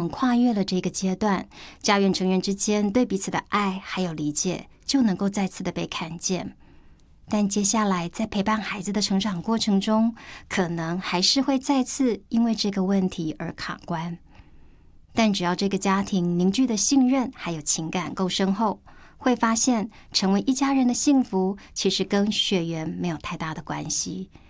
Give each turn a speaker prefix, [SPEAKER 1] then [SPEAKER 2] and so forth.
[SPEAKER 1] 跨越了这个阶段，家园成员之间对彼此的爱还有理解就能够再次的被看见。但接下来在陪伴孩子的成长过程中，可能还是会再次因为这个问题而卡关。但只要这个家庭凝聚的信任还有情感够深厚，会发现成为一家人的幸福其实跟血缘没有太大的关系，